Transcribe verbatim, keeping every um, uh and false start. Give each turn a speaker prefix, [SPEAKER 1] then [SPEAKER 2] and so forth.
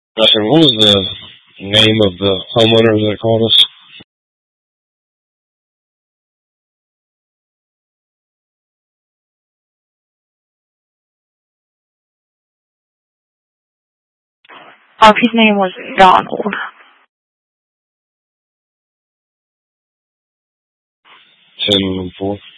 [SPEAKER 1] I said, what was the name of the homeowner that called us?
[SPEAKER 2] Um, his name was Donald.
[SPEAKER 1] ten four.